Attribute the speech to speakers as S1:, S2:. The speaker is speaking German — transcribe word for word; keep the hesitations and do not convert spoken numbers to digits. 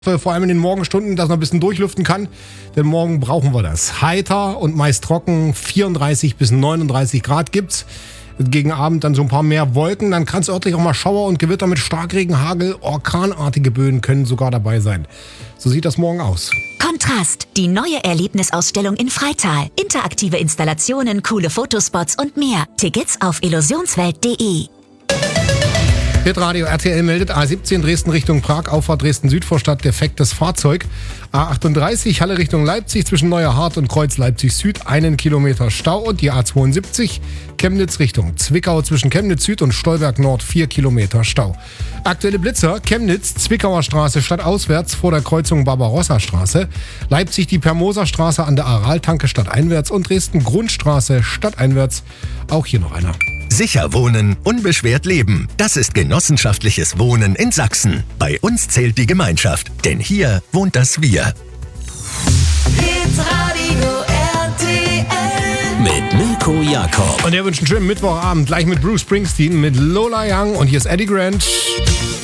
S1: Vor allem in den Morgenstunden, dass man ein bisschen durchlüften kann, denn morgen brauchen wir das. Heiter und meist trocken, vierunddreißig bis neununddreißig Grad gibt's. Gegen Abend dann so ein paar mehr Wolken, dann kann es örtlich auch mal Schauer und Gewitter mit Starkregen, Hagel, orkanartige Böen können sogar dabei sein. So sieht das morgen aus.
S2: Kontrast, die neue Erlebnisausstellung in Freital. Interaktive Installationen, coole Fotospots und mehr. Tickets auf illusionswelt punkt de.
S1: Hitradio R T L meldet A siebzehn Dresden Richtung Prag, Auffahrt Dresden-Südvorstadt, defektes Fahrzeug. A achtunddreißig Halle Richtung Leipzig zwischen Neuerhardt und Kreuz Leipzig-Süd, einen Kilometer Stau. Und die A zweiundsiebzig Chemnitz Richtung Zwickau zwischen Chemnitz Süd und Stolberg Nord, vier Kilometer Stau. Aktuelle Blitzer, Chemnitz, Zwickauer Straße stadtauswärts vor der Kreuzung Barbarossa-Straße. Leipzig die Permoser Straße an der Araltanke stadteinwärts und Dresden Grundstraße stadteinwärts. Auch hier noch einer.
S3: Sicher wohnen, unbeschwert leben. Das ist genossenschaftliches Wohnen in Sachsen. Bei uns zählt die Gemeinschaft, denn hier wohnt das Wir.
S4: Hitradio R T L
S3: Mit Mirko Jakob.
S1: Und er wünscht einen schönen Mittwochabend gleich mit Bruce Springsteen, mit Lola Young und hier ist Eddie Grant.